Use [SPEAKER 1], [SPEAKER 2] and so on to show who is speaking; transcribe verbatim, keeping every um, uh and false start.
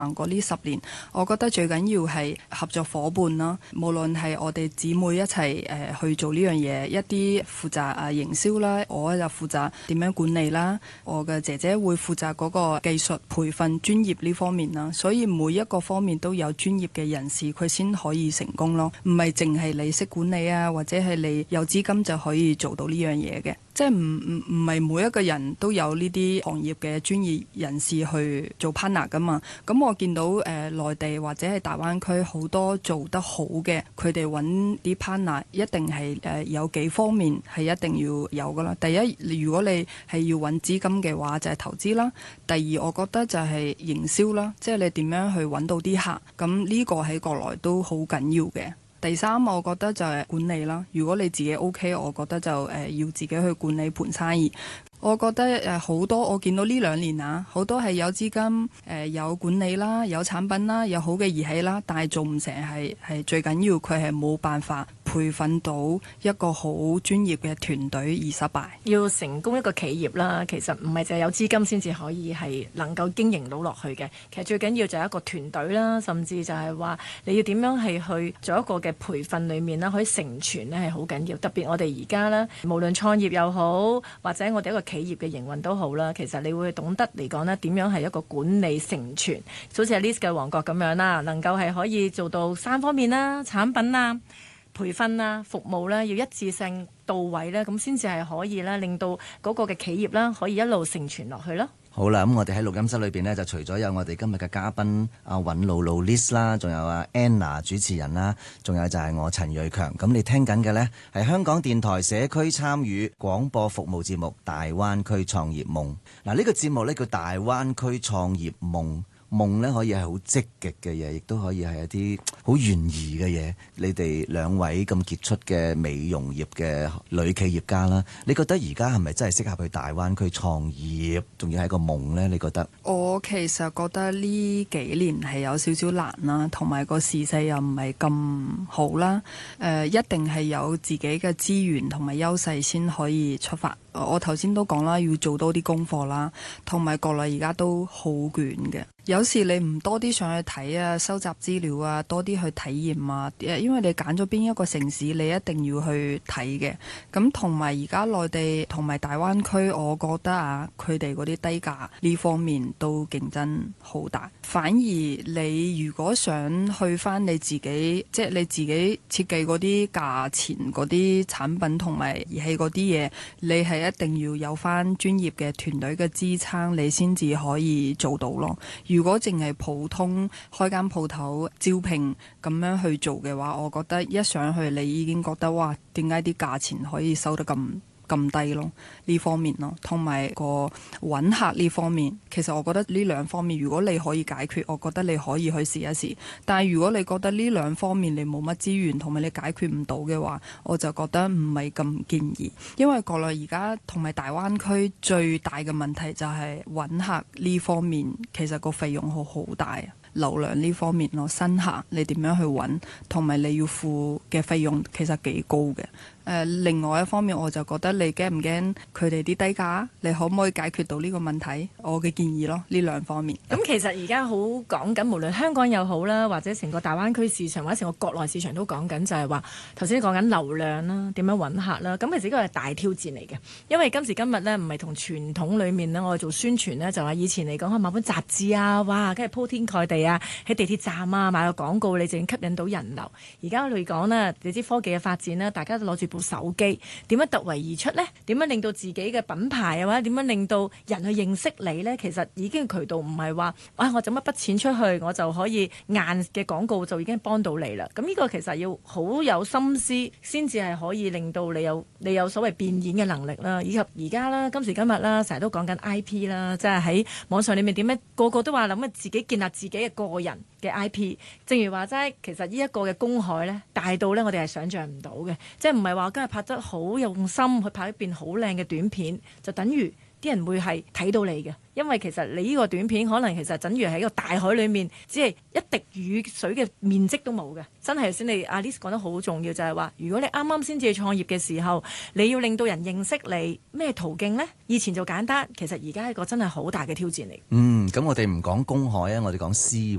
[SPEAKER 1] 行過呢十年，我覺得最緊要係合作伙伴啦。無論係我哋姊妹一齊誒、呃、去做呢樣嘢，一啲負責啊營銷啦，我就負責點樣管理啦。我嘅姐姐會負責嗰個技術培訓專業呢方面啦。所以每一個方面都有專業嘅人士，佢先可以成功咯。唔係淨係你識管理啊，或者係你有資金就可以做到呢樣嘢嘅。即係唔唔唔係每一個人都有呢啲行業嘅專業人士去做 partner 噶嘛。咁我見到誒、呃、內地或者係大灣區好多做得好嘅，佢哋揾啲 partner 一定係誒、呃、有幾方面係一定要有噶啦。第一，如果你係要揾資金嘅話，就係、是、投資啦。第二，我覺得就係營銷啦，即係你點樣去揾到啲客。咁呢個喺國內都好緊要嘅。第三，我覺得就係管理啦。如果你自己 OK，我覺得就誒、呃、要自己去管理盤生意。我覺得誒好多，我見到呢兩年啊，好多係有資金誒、呃、有管理啦，有產品啦，有好嘅儀器啦，但係做唔成係係最緊要，佢係冇辦法培訓到一個好專業嘅團隊而失敗。
[SPEAKER 2] 要成功一個企業啦，其實唔係淨係有資金先至可以係能夠經營到落去嘅。其實最緊要就係一個團隊啦，甚至就係話你要點樣係去做一個嘅培訓裡面啦，可以成傳呢係好緊要。特別我哋而家啦，無論創業又好，或者我哋一個企業嘅營運都好啦，其實你會懂得嚟講呢點樣係一個管理成傳，好似係 Liz 嘅王國咁樣啦，能夠係可以做到三方面啦，產品啊、培訓啦、服務啦，要一致性到位咧，咁先至係可以咧，令到嗰個嘅企業啦，可以一路成傳落去咯。
[SPEAKER 3] 好啦，咁我哋喺錄音室裏邊呢，就除咗有我哋今日嘅嘉賓阿尹露露 Liz 啦，仲有阿 Anna 主持人啦，仲有就係我陳銳強。咁你聽緊嘅呢，係香港電台社區參與廣播服務節目《大灣區創業夢》。嗱，呢個節目呢，叫《大灣區創業夢》。夢咧可以係好積極嘅嘢，亦都可以係一啲好懸疑嘅嘢。你哋兩位咁傑出嘅美容業嘅女企業家啦，你覺得而家係咪真係適合去大灣區創業？仲要係一個夢呢？你覺得？
[SPEAKER 1] 我其實覺得呢幾年係有少少難啦，同埋個時勢又唔係咁好啦。誒、呃，一定係有自己嘅資源同埋優勢先可以出發。我頭先都講啦，要做多啲功課啦，同埋國內而家都好捲嘅。有時你唔多啲上去睇啊，收集資料啊，多啲去體驗啊，因為你揀咗邊一個城市，你一定要去睇嘅。咁同埋而家內地同埋大灣區，我覺得啊，佢哋嗰啲低價呢方面都競爭好大。反而你如果想去翻你自己，即係你自己設計嗰啲價錢嗰啲產品同埋儀器嗰啲嘢，你係一定要有翻專業嘅團隊嘅支撐，你先至可以做到咯。如果淨係普通開間鋪頭招聘咁樣去做嘅話，我覺得一上去你已經覺得哇，點解啲價錢可以收得咁咁低咯？呢方面咯，同埋個揾客呢方面，其實我覺得呢兩方面，如果你可以解決，我覺得你可以去試一試。但係如果你覺得呢兩方面你冇乜資源，同埋你解決唔到嘅話，我就覺得唔係咁建議。因為國內而家同埋大灣區最大嘅問題就係揾客呢方面，其實個費用好好大啊。流量呢方面咯，新客你點樣去揾，同埋你要付嘅費用其實幾高嘅。誒、呃，另外一方面我就覺得你驚唔驚佢哋啲低價？你可唔可以解決到呢個問題？我嘅建議咯，呢兩方面。
[SPEAKER 2] 咁其實而家好講緊，無論香港又好啦，或者成個大灣區市場，或者成個國內市場都講緊，就係話頭先講緊流量啦，點樣揾客啦。咁其實呢個係大挑戰嚟嘅，因為今時今日呢，唔係同傳統裡面呢，我哋做宣傳呢，就話以前嚟講，可能買本雜誌啊，哇，跟住鋪天蓋地啊，喺地鐵站啊買個廣告，你就已經吸引到人流。而家嚟講呢，你知科技嘅發展呢，大家都攞住部手機，點樣突圍而出呢？點樣令到自己嘅品牌啊，或者點樣令到人去認識你呢？其實已經渠道唔係話，哇！我整一筆錢出去，我就可以硬嘅廣告就已經幫到你啦。咁呢個其實要好有心思，先至係可以令到你有你有所謂變現嘅能力啦。以及而家啦，今時今日啦，成日都講緊 I P 啦，即係喺網上裏面點樣個個都話諗啊，自己建立自己嘅個人嘅 I P。正如話齋，其實呢一個嘅公海呢，大到呢，我哋係想像唔到嘅，即係唔係話今日拍得好用心去拍一段好靚嘅短片，就等於啲人會係睇到你嘅，因為其實你呢個短片可能其實等於喺個大海裡面，只係一滴雨水嘅面積都冇嘅。真係頭先你阿 Liz 講得好重要，就係話，如果你啱啱先至創業嘅時候，你要令到人認識你，咩途徑呢？以前就簡單，其實而家係一個真係好大嘅挑戰嚟。
[SPEAKER 3] 嗯，咁我哋唔講公海啊，我哋講私